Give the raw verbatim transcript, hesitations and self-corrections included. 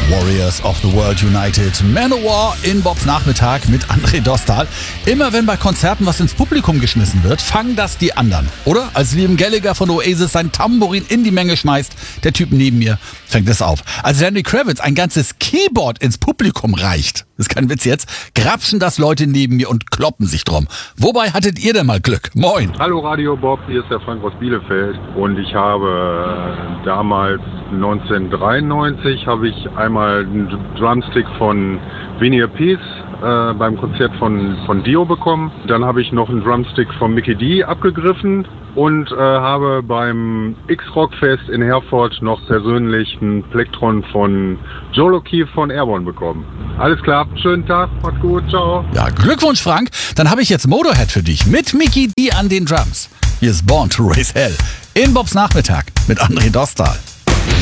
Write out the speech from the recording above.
Warriors of the World United, Manowar in Bobs Nachmittag mit André Dostal. Immer wenn bei Konzerten was ins Publikum geschmissen wird, fangen das die anderen, oder? Als Liam Gallagher von Oasis sein Tambourin in die Menge schmeißt, der Typ neben mir fängt es auf. Als Lenny Kravitz ein ganzes Keyboard ins Publikum reicht, das ist kein Witz jetzt, grapschen das Leute neben mir und kloppen sich drum. Wobei hattet ihr denn mal Glück? Moin! Hallo Radio Bob, hier ist der Frank aus Bielefeld und ich habe damals neunzehnhundertdreiundneunzig habe ich einmal einen Drumstick von Vinnie Appice äh, beim Konzert von, von Dio bekommen. Dann habe ich noch einen Drumstick von Mikkey Dee abgegriffen und äh, habe beim X-Rock-Fest in Herford noch persönlich einen Plektron von Joel O'Keefe von Airborne bekommen. Alles klar, schönen Tag, macht's gut, ciao. Ja, Glückwunsch Frank, dann habe ich jetzt Motorhead für dich mit Mikkey Dee an den Drums. Hier ist Born to Raise Hell in Bobs Nachmittag mit André Dostal.